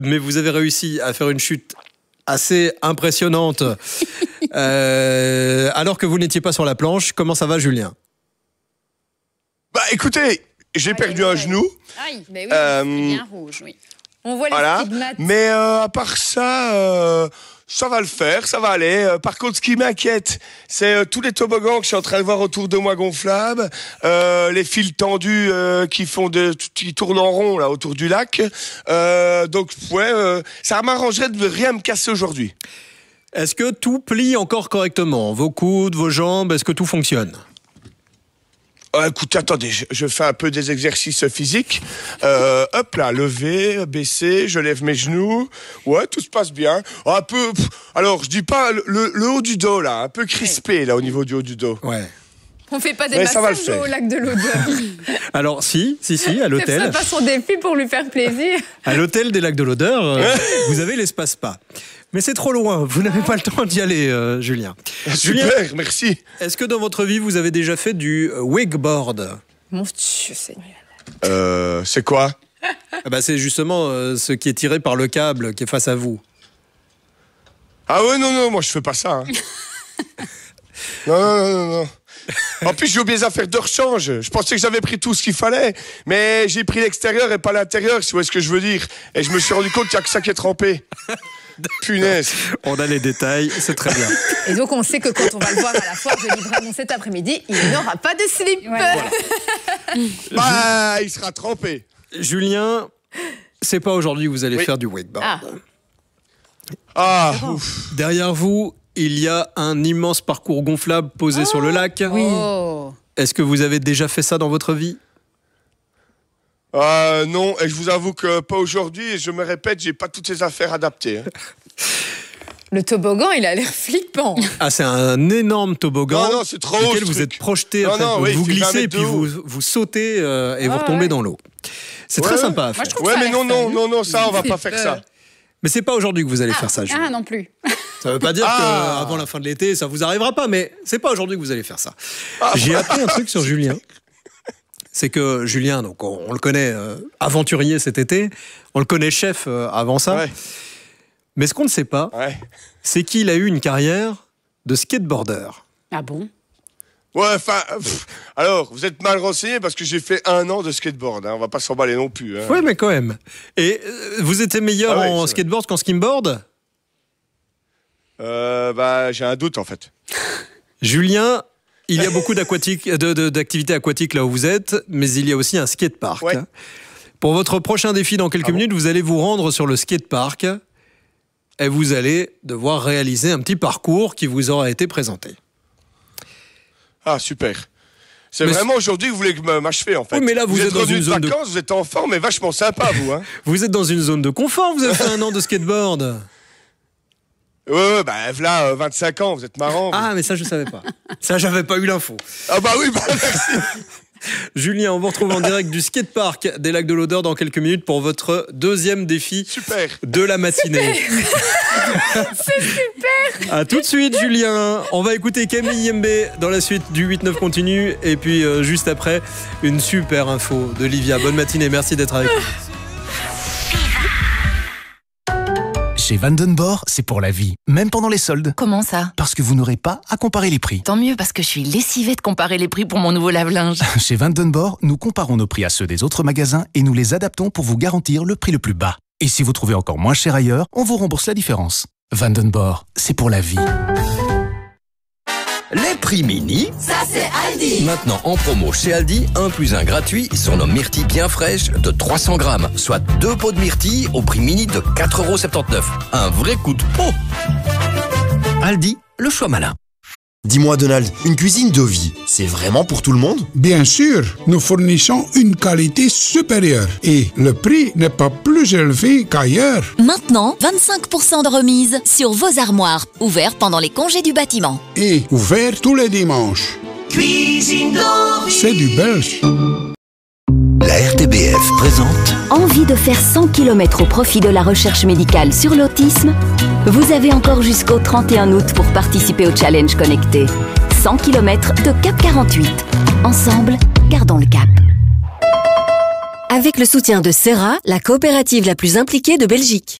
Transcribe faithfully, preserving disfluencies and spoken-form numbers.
mais vous avez réussi à faire une chute assez impressionnante euh, alors que vous n'étiez pas sur la planche. Comment ça va, Julien? Bah écoutez, j'ai perdu un genou. Aïe, mais oui, Euh, c'est bien rouge, oui. On voit Voilà. les stigmates. Mais euh, à part ça, euh, ça va le faire, ça va aller. Euh, par contre, ce qui m'inquiète, c'est euh, tous les toboggans que je suis en train de voir autour de moi gonflables, euh, les fils tendus euh, qui font de, qui tournent en rond là autour du lac. Euh, donc ouais, euh, ça m'arrangerait de rien me casser aujourd'hui. Est-ce que tout plie encore correctement? Vos coudes, vos jambes, est-ce que tout fonctionne? Euh, écoutez, attendez, je, je fais un peu des exercices physiques. Euh, hop là, lever, baisser, je lève mes genoux. Ouais, tout se passe bien. Un peu, pff, alors je dis pas le, le, le haut du dos là, un peu crispé là au niveau du haut du dos. Ouais. On fait pas des Mais ça va le massages faire. au lac de l'Odeur. Alors si, si, si, à Ce serait l'hôtel, pas son défi pour lui faire plaisir. à l'hôtel des Lacs de l'Odeur, euh, vous avez l'espace spa. Mais c'est trop loin, vous n'avez pas le temps d'y aller, euh, Julien. Julien, Super, merci. est-ce que dans votre vie, vous avez déjà fait du wakeboard? Mon Dieu Seigneur. Euh, c'est quoi? Ah bah, c'est justement euh, ce qui est tiré par le câble qui est face à vous. Ah ouais, non, non, moi je fais pas ça. Hein. non, non, non, non, non. En plus, j'ai oublié les affaires de rechange. Je pensais que j'avais pris tout ce qu'il fallait, mais j'ai pris l'extérieur et pas l'intérieur, si vous voyez ce que je veux dire. Et je me suis rendu compte qu'il n'y a que ça qui est trempé. Punaise. On a les détails, c'est très bien. Et donc on sait que quand on va le voir à la foire de Livramont cet après-midi, il n'aura pas de slip. Bah, il sera trempé. Julien, c'est pas aujourd'hui que vous allez Oui. faire du wakeboard. Ah. Ah, ouf. Derrière vous, il y a un immense parcours gonflable posé sur le lac. Oh. Est-ce que vous avez déjà fait ça dans votre vie? Euh, non, et je vous avoue que pas aujourd'hui, et je me répète, j'ai pas toutes ces affaires adaptées. Hein. Le toboggan, il a l'air flippant. Ah, c'est un énorme toboggan Non, non, c'est trop haut, duquel ce vous truc. êtes projeté, Non, après, non, donc oui, vous il fait vingt glissez et mètres puis de haut. vous, vous sautez euh, et vous Ah, retombez ouais. dans l'eau. C'est Ouais, très ouais. sympa à Moi, faire. je trouve Ouais, que ça a mais l'air non, non, fun. non, non, ça, on va fait pas faire peur. ça. Mais c'est pas aujourd'hui que vous allez faire ça, Julien. Ah non plus. Ça veut pas dire Ah. qu'avant la fin de l'été, ça vous arrivera pas, mais c'est pas aujourd'hui que vous allez faire ça. Ah. J'ai appris un truc sur Julien. C'est que Julien, donc on, on le connaît euh, aventurier cet été, on le connaît chef euh, avant ça. Ouais, Mais ce qu'on ne sait pas, ouais. c'est qu'il a eu une carrière de skateboarder. Ah bon? Ouais, enfin, pff, alors, vous êtes mal renseigné parce que j'ai fait un an de skateboard, hein, on va pas s'emballer non plus. Hein. Ouais, mais quand même. Et euh, vous étiez meilleur Ah ouais, en c'est skateboard qu'en skimboard? Euh, bah, j'ai un doute en fait. Julien, il y a beaucoup d'aquatiques- de- de- d'activités aquatiques là où vous êtes, mais il y a aussi un skatepark. Ouais. Pour votre prochain défi dans quelques Ah bon minutes, vous allez vous rendre sur le skatepark et vous allez devoir réaliser un petit parcours qui vous aura été présenté. Ah, super. C'est Mais vraiment aujourd'hui que vous voulez que me- m'achever en fait. Oui, mais là, vous êtes êtes dans revenu une de zone de- vacances, vous êtes en forme, mais vachement sympa vous. Hein. Vous êtes dans une zone de confort, vous avez fait un an de skateboard. Ouais, ouais, bah là, euh, vingt-cinq ans, vous êtes marrant. vous. Ah, mais ça, je savais pas. Ça, j'avais pas eu l'info. Ah bah oui, bah merci. Julien, on vous retrouve en direct du skatepark des Lacs de l'Odeur dans quelques minutes pour votre deuxième défi Super. de la matinée. C'est super. A tout de suite, Julien. On va écouter Camille Yembe dans la suite du huit neuf continue. Et puis, euh, juste après, une super info de Livia. Bonne matinée, merci d'être avec nous. Chez Vandenborg, c'est pour la vie, même pendant les soldes. Comment ça? Parce que vous n'aurez pas à comparer les prix. Tant mieux parce que je suis lessivée de comparer les prix pour mon nouveau lave-linge. Chez Vandenborg, nous comparons nos prix à ceux des autres magasins et nous les adaptons pour vous garantir le prix le plus bas. Et si vous trouvez encore moins cher ailleurs, on vous rembourse la différence. Vandenborg, c'est pour la vie. Les prix mini, Ça c'est Aldi. maintenant en promo chez Aldi, un plus un gratuit sur nos myrtilles bien fraîches de trois cents grammes, soit deux pots de myrtilles au prix mini de quatre euros soixante-dix-neuf. Un vrai coup de pot. Aldi, le choix malin. Dis-moi Donald, une cuisine de vie, c'est vraiment pour tout le monde? Bien sûr, nous fournissons une qualité supérieure et le prix n'est pas plus élevé qu'ailleurs. Maintenant, vingt-cinq pour cent de remise sur vos armoires, ouverts pendant les congés du bâtiment. Et ouvert tous les dimanches. Cuisine de vie. C'est du belge. La R T B F présente Envie de faire cent kilomètres au profit de la recherche médicale sur l'autisme? Vous avez encore jusqu'au trente et un août pour participer au challenge connecté. cent kilomètres de Cap quarante-huit. Ensemble, gardons le cap. Avec le soutien de Sera, la coopérative la plus impliquée de Belgique.